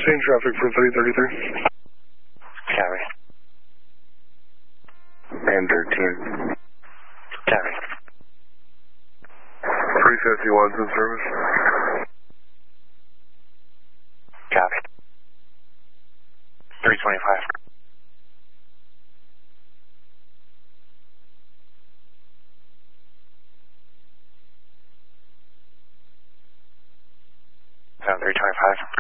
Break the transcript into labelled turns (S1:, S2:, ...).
S1: Seeing traffic for 333.
S2: Copy.
S1: And 13.
S2: Copy.
S1: 351's in service.
S2: Copy. 325. Sound 325.